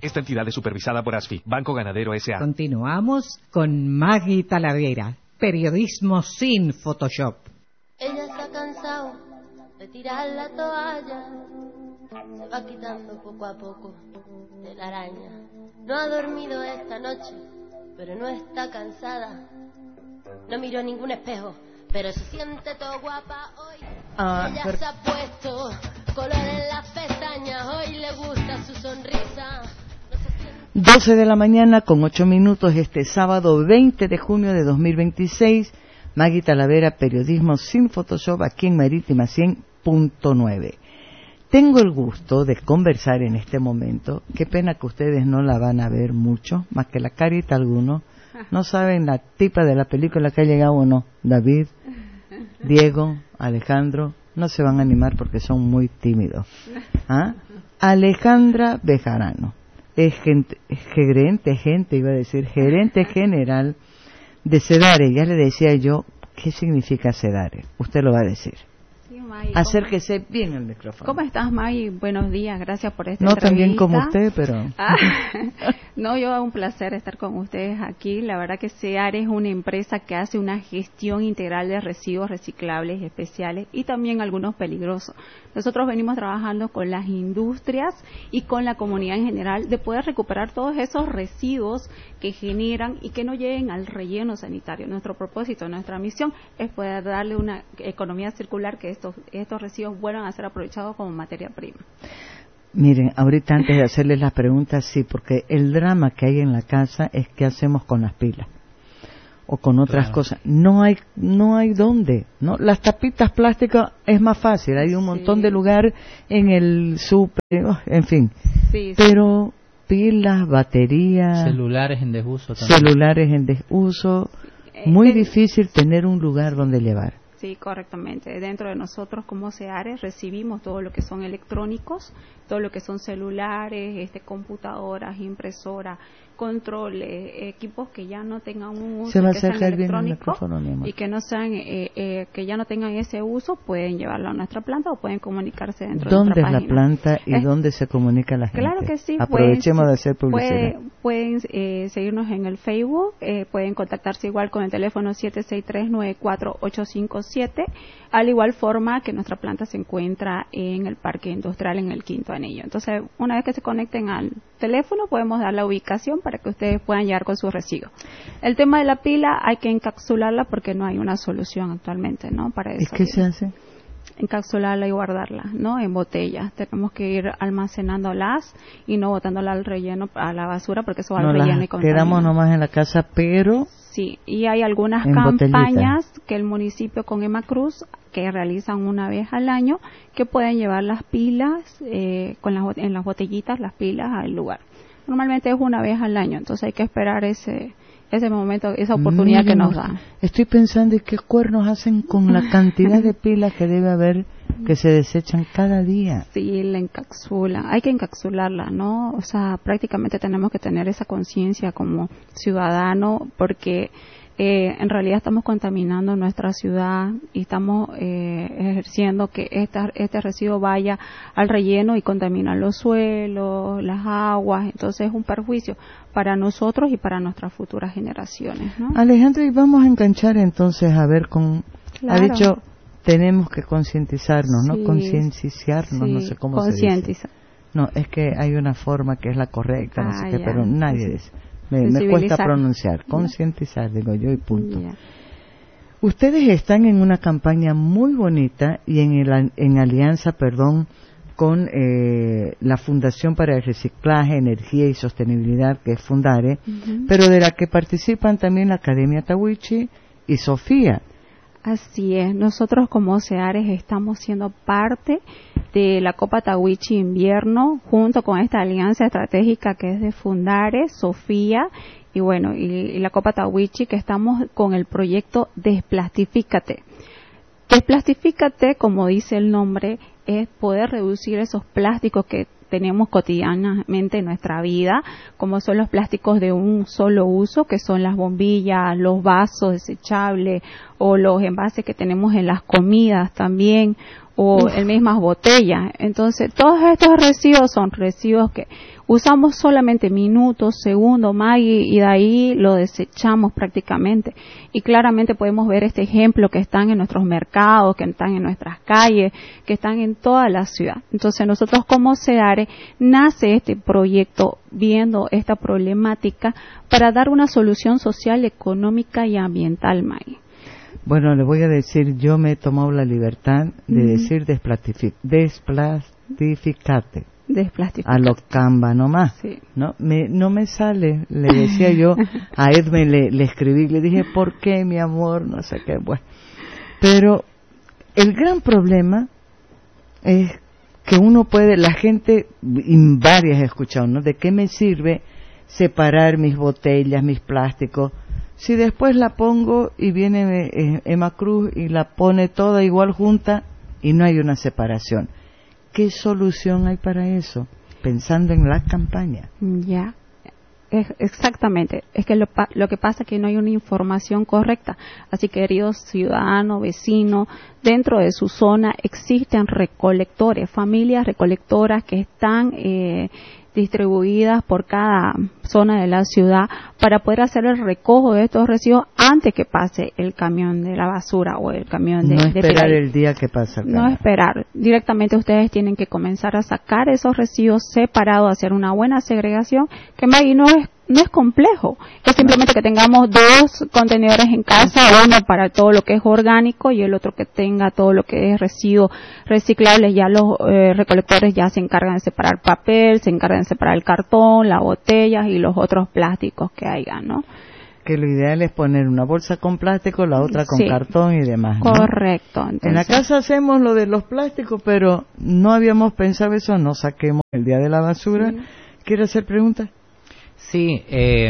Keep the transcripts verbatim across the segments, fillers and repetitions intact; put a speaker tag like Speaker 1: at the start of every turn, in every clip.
Speaker 1: Esta entidad es supervisada por ASFI, Banco Ganadero S A
Speaker 2: Continuamos con Maggie Talavera, periodismo sin Photoshop.
Speaker 3: Ella se ha cansado de tirar la toalla, se va quitando poco a poco de la araña. No ha dormido esta noche, pero no está cansada. No miró ningún espejo, pero se siente todo guapa hoy. Ah, Ella pero... se ha puesto color en las pestañas, hoy le gusta su sonrisa.
Speaker 4: doce de la mañana con ocho minutos este sábado veinte de junio de dos mil veintiséis. Maggie Talavera, periodismo sin Photoshop, aquí en Marítima cien punto nueve. Tengo el gusto de conversar en este momento. Qué pena que ustedes no la van a ver mucho, más que la carita algunos. No saben la tipa de la película que ha llegado o no. David, Diego, Alejandro, no se van a animar porque son muy tímidos. ¿Ah? Alejandra Bejarano es gente, gerente, gente, iba a decir, gerente general de Sedare. Ya le decía yo, ¿qué significa Sedare? Usted lo va a decir.
Speaker 5: Sí, May,
Speaker 4: acérquese bien al micrófono.
Speaker 5: ¿Cómo estás, May? Buenos días, gracias por esta
Speaker 4: no
Speaker 5: entrevista.
Speaker 4: No tan bien como usted, pero...
Speaker 5: Ah, no, yo un placer estar con ustedes aquí. La verdad que Sedare es una empresa que hace una gestión integral de residuos reciclables especiales y también algunos peligrosos. Nosotros venimos trabajando con las industrias y con la comunidad en general de poder recuperar todos esos residuos que generan y que no lleguen al relleno sanitario. Nuestro propósito, nuestra misión es poder darle una economía circular, que estos, estos residuos vuelvan a ser aprovechados como materia prima.
Speaker 4: Miren, ahorita antes de hacerles las preguntas, sí, porque el drama que hay en la casa es qué hacemos con las pilas o con otras claro. cosas. No hay no hay dónde, ¿no? Las tapitas plásticas es más fácil, hay un sí. montón de lugar en el súper, en fin. Sí, sí. Pero pilas, baterías,
Speaker 6: celulares en desuso también.
Speaker 4: Celulares en desuso, muy eh, difícil tener un lugar donde llevar.
Speaker 5: Sí, correctamente. Dentro de nosotros como Sedare recibimos todo lo que son electrónicos, todo lo que son celulares, este, computadoras, impresoras, controles, equipos que ya no tengan un uso,
Speaker 4: Se va
Speaker 5: que
Speaker 4: a
Speaker 5: sean
Speaker 4: acercar
Speaker 5: electrónicos
Speaker 4: bien el micrófono,
Speaker 5: y que no sean, eh, eh, que ya no tengan ese uso, pueden llevarlo a nuestra planta o pueden comunicarse dentro de nuestra página.
Speaker 4: ¿Dónde es la planta y es, dónde se comunica la gente?
Speaker 5: Claro que sí.
Speaker 4: Aprovechemos
Speaker 5: pueden,
Speaker 4: de hacer publicidad.
Speaker 5: Puede, pueden eh, seguirnos en el Facebook, eh, pueden contactarse igual con el teléfono siete seis tres, nueve cuatro ocho cinco siete, al igual forma que nuestra planta se encuentra en el Parque Industrial en el Quinto Anillo. Entonces, una vez que se conecten al teléfono, podemos dar la ubicación para que ustedes puedan llegar con sus residuos. El tema de la pila hay que encapsularla porque no hay una solución actualmente, ¿no? Para eso.
Speaker 4: ¿Y qué se hace?
Speaker 5: Encapsularla y guardarla, ¿no? En botellas. Tenemos que ir almacenándolas y no botándola al relleno, a la basura, porque eso va
Speaker 4: no
Speaker 5: al relleno y contamina.
Speaker 4: Quedamos nomás en la casa, pero...
Speaker 5: Sí, y hay algunas campañas botellita. que el municipio con Emacruz, que realizan una vez al año, que pueden llevar las pilas, eh, con las, en las botellitas, las pilas al lugar. Normalmente es una vez al año, entonces hay que esperar ese ese momento, esa oportunidad Miren, que nos da.
Speaker 4: Estoy pensando en qué cuernos hacen con la cantidad de pilas que debe haber que se desechan cada día.
Speaker 5: Sí, la encapsulan, hay que encapsularla, ¿no? O sea, prácticamente tenemos que tener esa conciencia como ciudadano, porque eh, en realidad estamos contaminando nuestra ciudad y estamos eh, ejerciendo que esta, este residuo vaya al relleno y contamina los suelos, las aguas, entonces es un perjuicio para nosotros y para nuestras futuras generaciones, ¿no?
Speaker 4: Alejandro, y vamos a enganchar entonces a ver con... Claro. Ha dicho, tenemos que concientizarnos, sí, ¿no? Concienciarnos, sí, no sé cómo se dice. No, es que hay una forma que es la correcta, no ah, sé qué, ya. pero nadie sí. dice. Me, me cuesta pronunciar, concientizar, digo yo, y punto. Yeah. Ustedes están en una campaña muy bonita y en, el, en alianza, perdón, con eh, la Fundación para el Reciclaje, Energía y Sostenibilidad, que es Fundare, uh-huh. pero de la que participan también la Academia Tahuichi y Sofía.
Speaker 5: Así es, nosotros como Sedare estamos siendo parte de la Copa Tahuichi Invierno, junto con esta alianza estratégica que es de Fundare, Sofía, y bueno, y, y la Copa Tahuichi, que estamos con el proyecto Desplastifícate. Desplastifícate, como dice el nombre, es poder reducir esos plásticos que tenemos cotidianamente en nuestra vida, como son los plásticos de un solo uso, que son las bombillas, los vasos desechables o los envases que tenemos en las comidas también, o Uf. en mismas botellas. Entonces, todos estos residuos son residuos que usamos solamente minutos, segundos, Maggie, y de ahí lo desechamos prácticamente. Y claramente podemos ver este ejemplo que están en nuestros mercados, que están en nuestras calles, que están en toda la ciudad. Entonces nosotros como SEDARE nace este proyecto viendo esta problemática para dar una solución social, económica y ambiental, Maggie.
Speaker 4: Bueno, le voy a decir, yo me he tomado la libertad de uh-huh. decir desplastifi- desplastificate. A lo Canva nomás, sí. no me no me sale, le decía yo a Edme, le, le escribí, le dije, ¿por qué, mi amor? No sé qué, bueno. Pero el gran problema es que uno puede, la gente, y varias he escuchado, ¿no? ¿De qué me sirve separar mis botellas, mis plásticos, si después la pongo y viene Emma Cruz y la pone toda igual junta y no hay una separación? ¿Qué solución hay para eso? Pensando en la campaña.
Speaker 5: Ya, es, exactamente. Es que lo, lo que pasa es que no hay una información correcta. Así que, queridos ciudadanos, vecinos, dentro de su zona existen recolectores, familias recolectoras que están eh, distribuidas por cada zona de la ciudad para poder hacer el recojo de estos residuos antes que pase el camión de la basura o el camión de...
Speaker 4: No
Speaker 5: de
Speaker 4: esperar
Speaker 5: de
Speaker 4: el día que pasa el camión.
Speaker 5: No esperar. Directamente ustedes tienen que comenzar a sacar esos residuos separados, hacer una buena segregación, que Maggie no es no es complejo, es simplemente que tengamos dos contenedores en casa, uno para todo lo que es orgánico y el otro que tenga todo lo que es residuos reciclables. Ya los eh, recolectores ya se encargan de separar papel, se encargan de separar el cartón, las botellas y los otros plásticos que haya, ¿no?
Speaker 4: Que lo ideal es poner una bolsa con plástico, la otra con sí, cartón y demás, ¿no?
Speaker 5: Correcto. Entonces,
Speaker 4: en la casa hacemos lo de los plásticos, pero no habíamos pensado eso, no saquemos el día de la basura. Sí. ¿Quiere hacer preguntas?
Speaker 6: Sí, eh,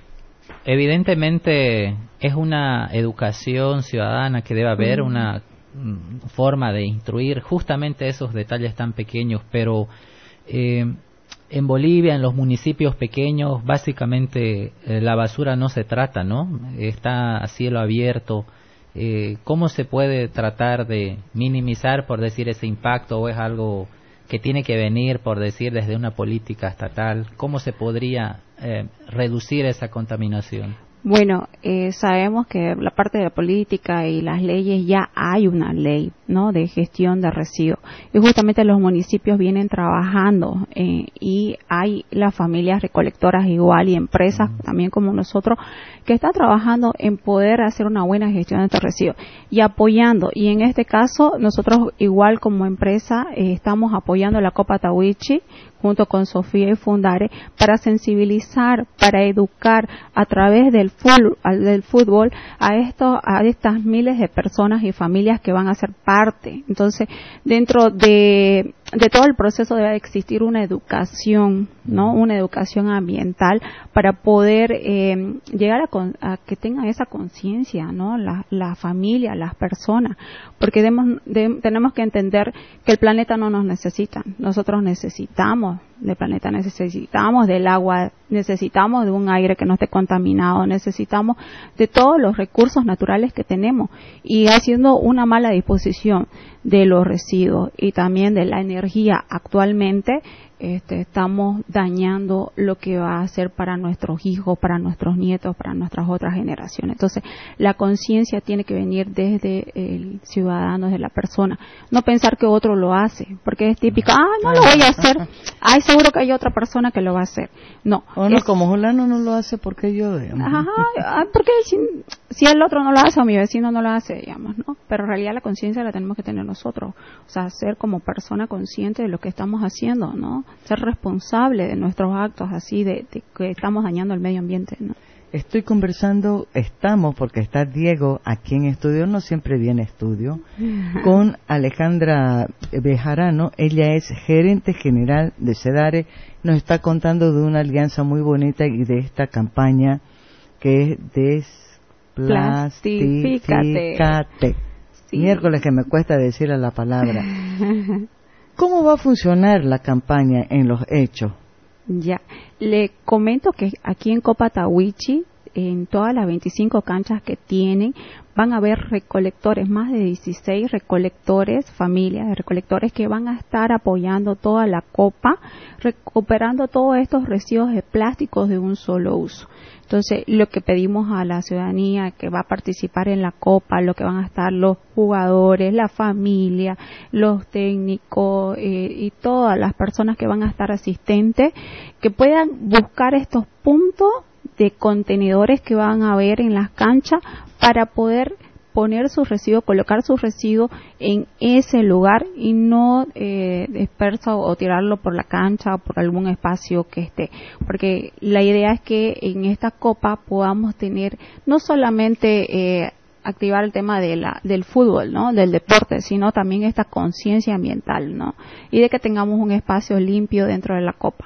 Speaker 6: evidentemente es una educación ciudadana que debe haber, mm. una mm, forma de instruir justamente esos detalles tan pequeños, pero eh, en Bolivia, en los municipios pequeños, básicamente eh, la basura no se trata, ¿no? Está a cielo abierto. Eh, ¿Cómo se puede tratar de minimizar, por decir, ese impacto, o es algo que tiene que venir, por decir, desde una política estatal? ¿Cómo se podría eh, reducir esa contaminación?
Speaker 5: Bueno, eh, sabemos que la parte de la política y las leyes, ya hay una ley, ¿no?, de gestión de residuos, y justamente los municipios vienen trabajando eh, y hay las familias recolectoras igual y empresas uh-huh. también como nosotros que están trabajando en poder hacer una buena gestión de estos residuos y apoyando, y en este caso nosotros igual como empresa eh, estamos apoyando la Copa Tawichi junto con Sofía y Fundare para sensibilizar, para educar a través del fútbol, del fútbol a estos, a estas miles de personas y familias que van a ser parte. Entonces, dentro de, de todo el proceso debe existir una educación, ¿no? Una educación ambiental para poder eh, llegar a, con, a que tengan esa conciencia, ¿no? La, la familia, las personas, porque debemos, de, tenemos que entender que el planeta no nos necesita, nosotros necesitamos del planeta, necesitamos del agua, necesitamos de un aire que no esté contaminado, necesitamos de todos los recursos naturales que tenemos, y haciendo una mala disposición de los residuos y también de la energía actualmente, este, estamos dañando lo que va a ser para nuestros hijos, para nuestros nietos, para nuestras otras generaciones. Entonces, la conciencia tiene que venir desde el ciudadano, desde la persona. No pensar que otro lo hace, porque es típico, ah, no lo voy a hacer, ay, seguro que hay otra persona que lo va a hacer. No.
Speaker 4: O no, es, como Julano no lo hace, porque yo, digamos.
Speaker 5: Ajá, porque si, si el otro no lo hace o mi vecino no lo hace, digamos, ¿no? Pero en realidad la conciencia la tenemos que tener nosotros. O sea, ser como persona consciente de lo que estamos haciendo, ¿no? Ser responsable de nuestros actos, así de, de que estamos dañando el medio ambiente, ¿no?
Speaker 4: Estoy conversando, estamos, porque está Diego aquí en estudio, no siempre viene estudio, con Alejandra Bejarano. Ella es gerente general de SEDARE, nos está contando de una alianza muy bonita y de esta campaña que es Desplastifícate. Sí. Miércoles que me cuesta decir la palabra. ¿Cómo va a funcionar la campaña en los hechos?
Speaker 5: Ya, le comento que aquí en Copa Tawichi en todas las veinticinco canchas que tienen, van a haber recolectores, más de dieciséis recolectores, familias de recolectores que van a estar apoyando toda la copa, recuperando todos estos residuos de plásticos de un solo uso. Entonces, lo que pedimos a la ciudadanía que va a participar en la copa, lo que van a estar los jugadores, la familia, los técnicos eh, y todas las personas que van a estar asistentes, que puedan buscar estos puntos de contenedores que van a haber en las canchas para poder poner sus residuos, colocar sus residuos en ese lugar y no eh, disperso o tirarlo por la cancha o por algún espacio que esté. Porque la idea es que en esta copa podamos tener no solamente eh, activar el tema de la, del fútbol, ¿no? Del deporte, sino también esta conciencia ambiental, ¿no? Y de que tengamos un espacio limpio dentro de la copa.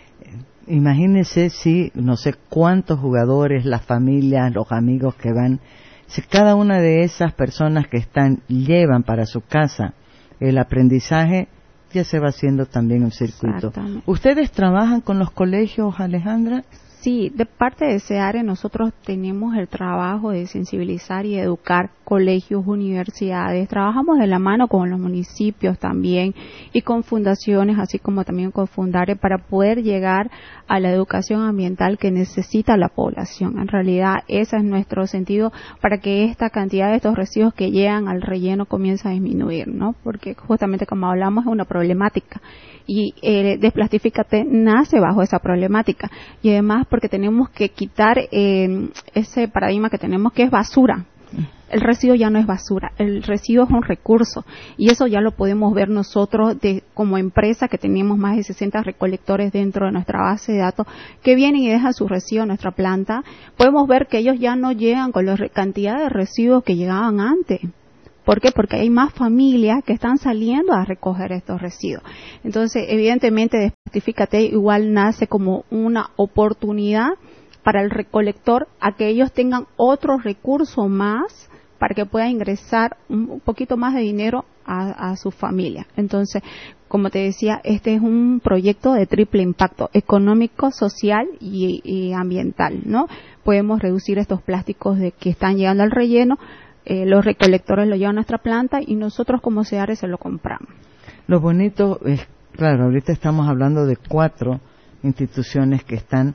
Speaker 4: Imagínense si no sé cuántos jugadores, las familias, los amigos que van, si cada una de esas personas que están llevan para su casa el aprendizaje, ya se va haciendo también un circuito. ¿Ustedes trabajan con los colegios, Alejandra?
Speaker 5: Sí, de parte de SEARE nosotros tenemos el trabajo de sensibilizar y educar colegios, universidades. Trabajamos de la mano con los municipios también y con fundaciones, así como también con Fundare, para poder llegar a la educación ambiental que necesita la población. En realidad, ese es nuestro sentido para que esta cantidad de estos residuos que llegan al relleno comience a disminuir, ¿no? Porque justamente como hablamos es una problemática y eh, Desplastifícate nace bajo esa problemática y además porque tenemos que quitar eh, ese paradigma que tenemos que es basura. El residuo ya no es basura, el residuo es un recurso y eso ya lo podemos ver nosotros de, como empresa que tenemos más de sesenta recolectores dentro de nuestra base de datos que vienen y dejan su residuo en nuestra planta. Podemos ver que ellos ya no llegan con la cantidad de residuos que llegaban antes. ¿Por qué? Porque hay más familias que están saliendo a recoger estos residuos. Entonces, evidentemente, Desplastifícate igual nace como una oportunidad para el recolector a que ellos tengan otro recurso más para que pueda ingresar un poquito más de dinero a, a su familia. Entonces, como te decía, este es un proyecto de triple impacto, económico, social y, y ambiental, ¿no? Podemos reducir estos plásticos de que están llegando al relleno. Eh, los recolectores lo llevan a nuestra planta y nosotros como SEARE se lo compramos.
Speaker 4: Lo bonito es, claro, ahorita estamos hablando de cuatro instituciones que están,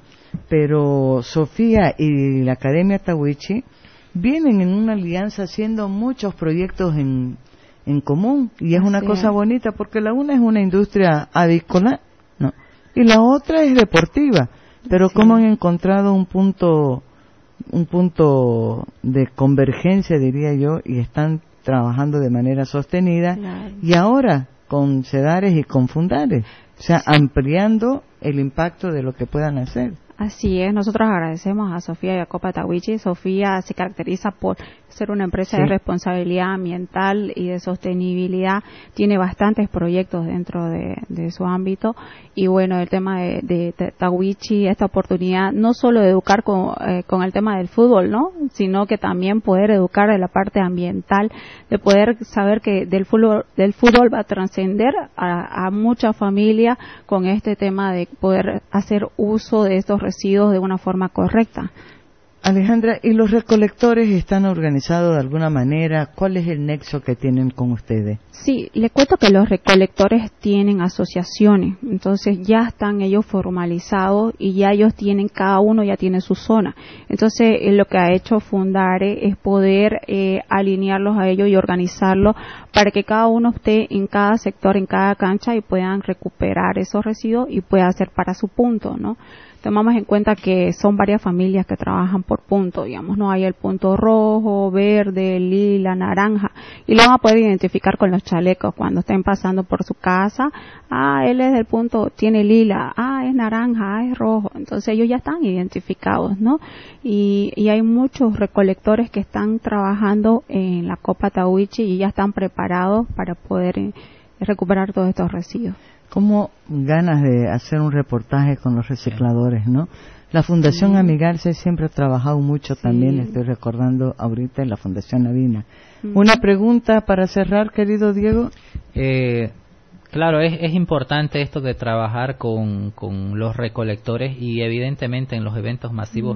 Speaker 4: pero Sofía y la Academia Tahuichi vienen en una alianza haciendo muchos proyectos en, en común y es Así una cosa es. bonita porque la una es una industria avícola, ¿no? Y la otra es deportiva, pero sí. ¿Cómo han encontrado un punto un punto de convergencia, diría yo, y están trabajando de manera sostenida, claro. Y ahora con SEDARES y con Fundares, o sea, sí. ampliando el impacto de lo que puedan hacer.
Speaker 5: Así es, nosotros agradecemos a Sofía y a Copa Tahuichi. Sofía se caracteriza por ser una empresa sí. de responsabilidad ambiental y de sostenibilidad, tiene bastantes proyectos dentro de, de su ámbito y bueno, el tema de, de, de Tahuichi, esta oportunidad no solo de educar con, eh, con el tema del fútbol, ¿no? Sino que también poder educar de la parte ambiental, de poder saber que del fútbol, del fútbol va a trascender a, a muchas familias con este tema de poder hacer uso de estos residuos de una forma correcta.
Speaker 4: Alejandra, ¿y los recolectores están organizados de alguna manera? ¿Cuál es el nexo que tienen con ustedes?
Speaker 5: Sí, le cuento que los recolectores tienen asociaciones, entonces ya están ellos formalizados y ya ellos tienen, cada uno ya tiene su zona. Entonces, eh, lo que ha hecho Fundare es poder eh, alinearlos a ellos y organizarlos para que cada uno esté en cada sector, en cada cancha y puedan recuperar esos residuos y pueda hacer para su punto, ¿no? Tomamos en cuenta que son varias familias que trabajan por punto, digamos, no hay el punto rojo, verde, lila, naranja, y lo van a poder identificar con los chalecos cuando estén pasando por su casa. Ah, él es del punto, tiene lila, ah, es naranja, ah, es rojo. Entonces ellos ya están identificados, ¿no? Y, y hay muchos recolectores que están trabajando en la Copa Tahuichi y ya están preparados para poder eh, recuperar todos estos residuos.
Speaker 4: Como ganas de hacer un reportaje con los recicladores, ¿no? La Fundación sí. Amigarse siempre ha trabajado mucho sí. también, estoy recordando ahorita en la Fundación Navina. Mm. Una pregunta para cerrar, querido Diego.
Speaker 6: Eh, claro, es, es importante esto de trabajar con, con los recolectores y evidentemente en los eventos masivos mm.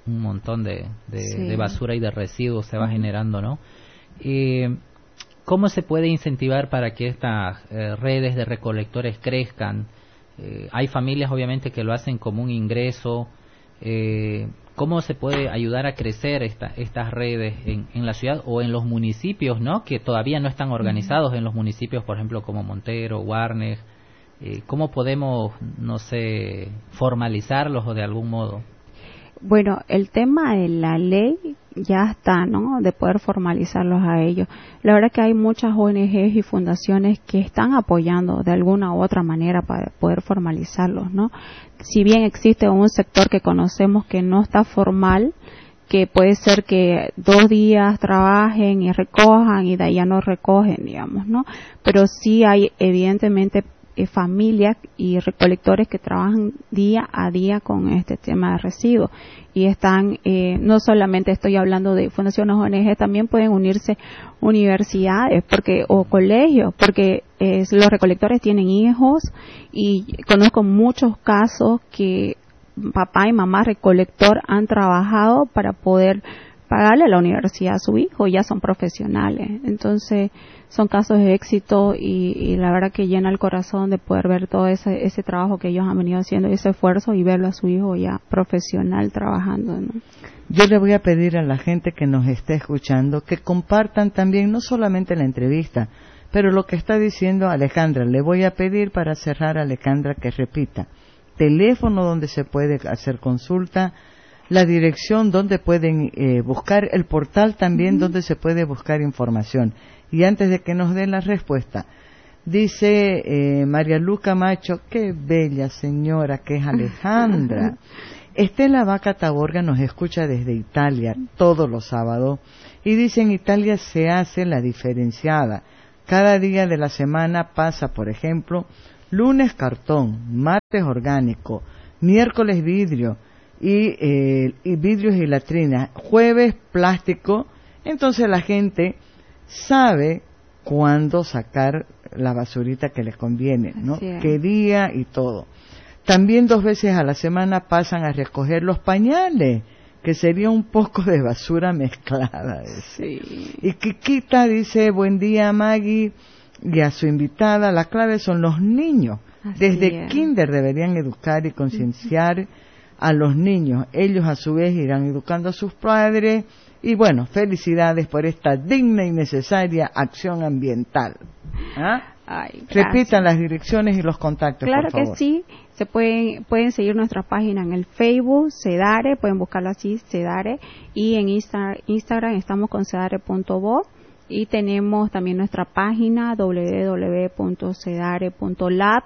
Speaker 6: un montón de, de,
Speaker 5: Sí.
Speaker 6: de basura y de residuos se va generando, ¿no? Eh, ¿Cómo se puede incentivar para que estas eh, redes de recolectores crezcan? Eh, hay familias, obviamente, que lo hacen como un ingreso. Eh, ¿Cómo se puede ayudar a crecer esta, estas redes en, en la ciudad o en los municipios, ¿no? Que todavía no están organizados en los municipios, por ejemplo, como Montero, Warnes. Eh, ¿Cómo podemos, no sé, formalizarlos o de algún modo?
Speaker 5: Bueno, el tema de la ley ya está, ¿no? De poder formalizarlos a ellos. La verdad que hay muchas O N Ges y fundaciones que están apoyando de alguna u otra manera para poder formalizarlos, ¿no? Si bien existe un sector que conocemos que no está formal, que puede ser que dos días trabajen y recojan y de ahí ya no recogen, digamos, ¿no? Pero sí hay evidentemente Eh, familias y recolectores que trabajan día a día con este tema de residuos y están, eh, no solamente estoy hablando de fundaciones O N G, también pueden unirse universidades porque o colegios, porque eh, los recolectores tienen hijos y conozco muchos casos que papá y mamá recolector han trabajado para poder pagarle a la universidad a su hijo, ya son profesionales. Entonces, son casos de éxito y, y la verdad que llena el corazón de poder ver todo ese, ese trabajo que ellos han venido haciendo, ese esfuerzo y verlo a su hijo ya profesional trabajando, ¿no?
Speaker 4: Yo le voy a pedir a la gente que nos esté escuchando que compartan también, no solamente la entrevista, pero lo que está diciendo Alejandra. Le voy a pedir para cerrar a Alejandra que repita teléfono donde se puede hacer consulta, la dirección donde pueden eh, buscar, el portal también uh-huh. donde se puede buscar información. Y antes de que nos den la respuesta, dice eh, María Luca Macho, qué bella señora que es Alejandra. Estela Vaca Taborga nos escucha desde Italia todos los sábados y dice en Italia se hace la diferenciada. Cada día de la semana pasa, por ejemplo, lunes cartón, martes orgánico, miércoles vidrio, y, eh, y vidrios y latrinas, jueves plástico. Entonces la gente sabe cuándo sacar la basurita que les conviene, ¿no? Qué día y todo. También dos veces a la semana pasan a recoger los pañales, que sería un poco de basura mezclada.
Speaker 5: Sí.
Speaker 4: Y Kikita dice, buen día Maggie y a su invitada, la clave son los niños. Así Desde es. Kinder deberían educar y concienciar a los niños. Ellos a su vez irán educando a sus padres. Y bueno, felicidades por esta digna y necesaria acción ambiental. ¿Ah?
Speaker 5: Ay,
Speaker 4: repitan las direcciones y los contactos,
Speaker 5: claro
Speaker 4: por favor.
Speaker 5: Que sí, se pueden pueden seguir nuestra página en el Facebook, Sedare, pueden buscarlo así, Sedare, y en Insta, Instagram estamos con sedare punto bo y tenemos también nuestra página doble u doble u doble u punto sedare punto lab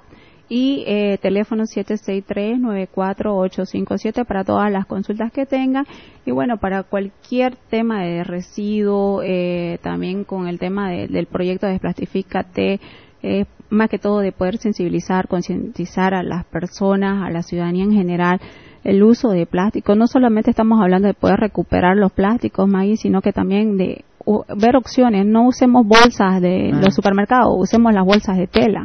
Speaker 5: y eh, teléfono siete seis tres, nueve cuatro ocho cinco siete para todas las consultas que tengan. Y bueno, para cualquier tema de residuo, eh, también con el tema de, del proyecto de Desplastifícate, eh, más que todo de poder sensibilizar, concientizar a las personas, a la ciudadanía en general, el uso de plástico. No solamente estamos hablando de poder recuperar los plásticos, Maggie, sino que también de uh, ver opciones. No usemos bolsas de ah. los supermercados, usemos las bolsas de tela.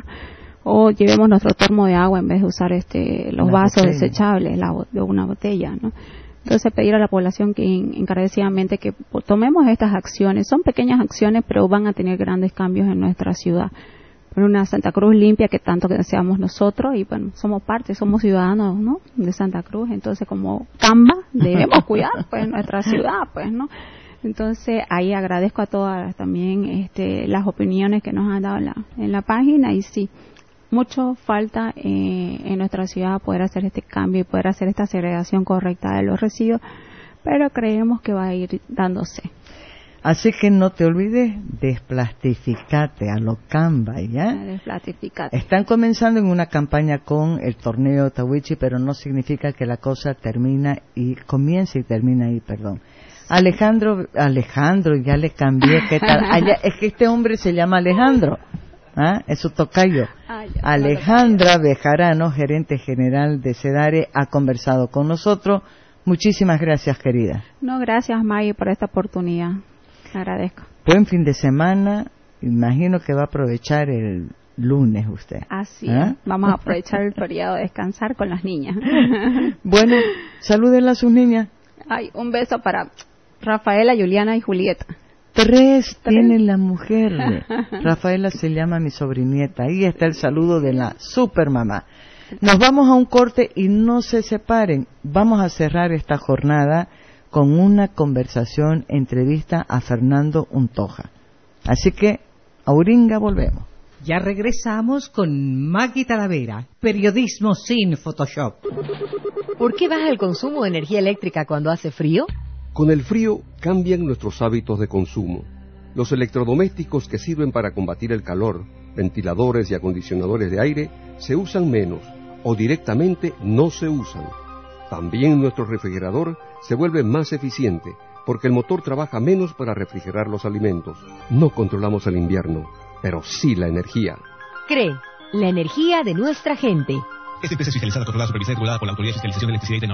Speaker 5: O llevemos nuestro termo de agua en vez de usar este los una vasos botella. desechables la, de una botella, ¿no? Entonces pedir a la población que encarecidamente que tomemos estas acciones. Son pequeñas acciones, pero van a tener grandes cambios en nuestra ciudad. Por una Santa Cruz limpia que tanto que deseamos nosotros y bueno, somos parte, somos ciudadanos, ¿no? De Santa Cruz. Entonces como Camba debemos cuidar pues nuestra ciudad, pues, ¿no? Entonces ahí agradezco a todas también este, las opiniones que nos han dado en la, en la página y sí. Mucho falta eh, en nuestra ciudad poder hacer este cambio y poder hacer esta segregación correcta de los residuos, pero creemos que va a ir dándose.
Speaker 4: Así que no te olvides, desplastificate a lo Camba, ¿ya?
Speaker 5: Desplastificate.
Speaker 4: Están comenzando en una campaña con el torneo Tawichi, pero no significa que la cosa termina y comienza y termina ahí, perdón. Alejandro, Alejandro, ya le cambié, ¿qué tal? Allá, es que este hombre se llama Alejandro. ¿Ah? Es su tocayo. Ah, ya, Alejandra Bejarano, gerente general de Sedare, ha conversado con nosotros. Muchísimas gracias, querida.
Speaker 5: No, gracias, Maggie, por esta oportunidad. Agradezco.
Speaker 4: Buen fin de semana. Imagino que va a aprovechar el lunes usted.
Speaker 5: Así
Speaker 4: ¿Ah?
Speaker 5: es. Vamos a aprovechar el feriado de descansar con las niñas.
Speaker 4: Bueno, salúdenla a sus niñas.
Speaker 5: Ay, un beso para Rafaela, Juliana y Julieta.
Speaker 4: Tres, Tres. tiene la mujer. Rafaela se llama mi sobrinieta. Ahí está el saludo de la supermamá. Nos vamos a un corte y no se separen. Vamos a cerrar esta jornada con una conversación, entrevista a Fernando Untoja. Así que, Auringa, volvemos.
Speaker 2: Ya regresamos con Maggie Talavera, periodismo sin Photoshop.
Speaker 7: ¿Por qué baja el consumo de energía eléctrica cuando hace frío?
Speaker 8: Con el frío cambian nuestros hábitos de consumo. Los electrodomésticos que sirven para combatir el calor, ventiladores y acondicionadores de aire, se usan menos o directamente no se usan. También nuestro refrigerador se vuelve más eficiente porque el motor trabaja menos para refrigerar los alimentos. No controlamos el invierno, pero sí la energía.
Speaker 7: C R E, la energía de nuestra gente.
Speaker 9: Esta empresa es fiscalizada, controlada, supervisada y regulada por la Autoridad de Fiscalización de Electricidad y Tecnología.